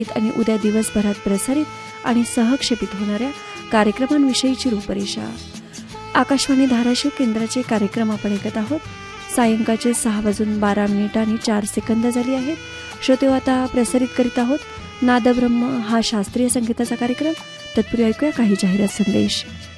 आणि उद्या दिवसभरात प्रसारित आणि सहक्षेपित होणाऱ्या कार्यक्रमांविषयीची रूपरेषा. आकाशवाणी धाराशिव केंद्राचे कार्यक्रम आपण ऐकत आहोत. सायंकाळचे 6:12 झाली आहेत. श्रोते आता प्रसारित करीत आहोत नादब्रह्म हा शास्त्रीय संगीताचा कार्यक्रम. तत्पूर्वी ऐकूया काही जाहिरात संदेश.